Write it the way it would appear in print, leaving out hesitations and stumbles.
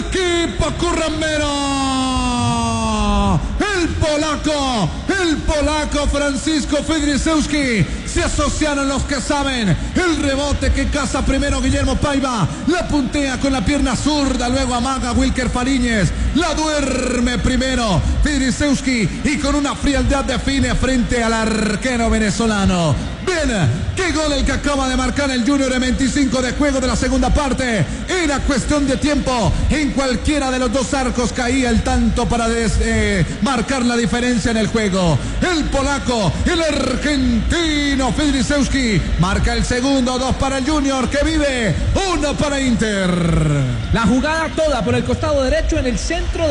equipo currambero. El polaco Francisco Fedrisewski. Se asociaron los que saben. El rebote que caza primero Guillermo Paiva. La puntea con la pierna zurda. Luego amaga Wilker Fariñez. La duerme primero Fedrisewski. Y con una frialdad define frente al arquero venezolano. Bien, qué gol el que acaba de marcar el Junior en 25 de juego de la segunda parte. Era cuestión de tiempo. En cualquiera de los dos arcos caía el tanto para marcar la diferencia en el juego. El polaco, el argentino Fedrisewski marca el segundo. 2 para el Junior que vive, 1 para Inter. La jugada toda por el costado derecho en el centro